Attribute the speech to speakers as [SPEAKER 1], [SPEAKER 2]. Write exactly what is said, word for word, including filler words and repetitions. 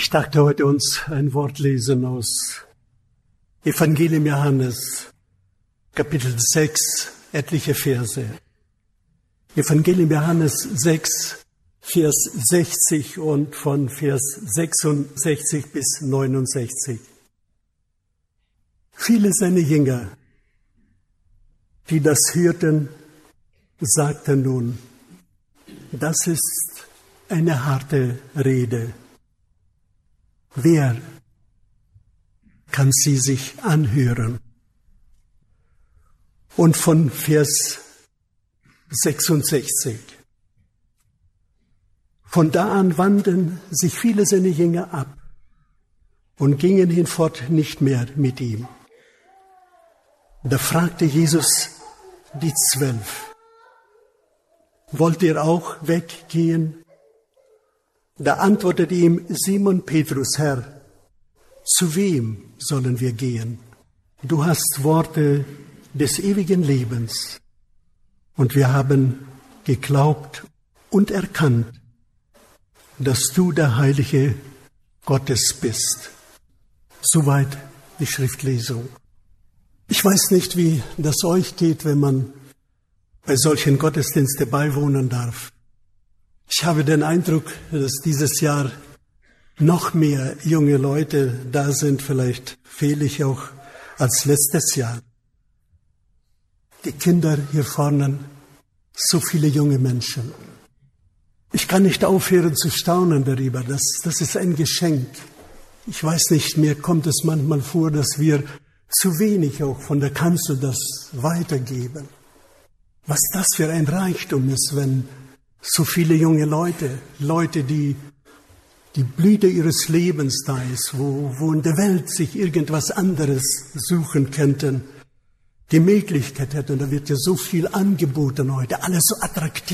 [SPEAKER 1] Ich dachte heute uns ein Wort lesen aus Evangelium Johannes, Kapitel sechs, etliche Verse. Evangelium Johannes sechs, Vers sechzig und von Vers sechsundsechzig bis neunundsechzig. Viele seiner Jünger, die das hörten, sagten nun, das ist eine harte Rede. Wer kann sie sich anhören? Und von Vers sechsundsechzig. Von da an wandten sich viele seiner Jünger ab und gingen hinfort nicht mehr mit ihm. Da fragte Jesus die Zwölf, wollt ihr auch weggehen? Da antwortete ihm Simon Petrus, Herr, zu wem sollen wir gehen? Du hast Worte des ewigen Lebens und wir haben geglaubt und erkannt, dass du der Heilige Gottes bist. Soweit die Schriftlesung. Ich weiß nicht, wie das euch geht, wenn man bei solchen Gottesdiensten beiwohnen darf. Ich habe den Eindruck, dass dieses Jahr noch mehr junge Leute da sind, vielleicht fehle ich auch als letztes Jahr. Die Kinder hier vorne, so viele junge Menschen. Ich kann nicht aufhören zu staunen darüber, das, das ist ein Geschenk. Ich weiß nicht, mir kommt es manchmal vor, dass wir zu wenig auch von der Kanzel das weitergeben. Was das für ein Reichtum ist, wenn so viele junge Leute, Leute, die die Blüte ihres Lebens da ist, wo, wo in der Welt sich irgendwas anderes suchen könnten, die Möglichkeit hätten, da wird ja so viel angeboten heute, alles so attraktiv.